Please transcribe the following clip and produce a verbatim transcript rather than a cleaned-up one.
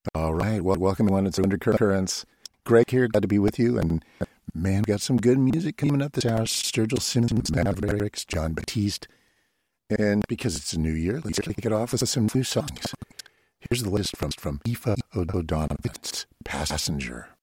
All right. Well, welcome everyone. It's Undercurrents. Greg here. Glad to be with you. And man, we got some good music coming up this hour. Sturgill Simpson, Mavericks, John Batiste. And because it's a new year, let's kick it off with some new songs. Here's the list from, from Aoife O'Donovan's Passenger.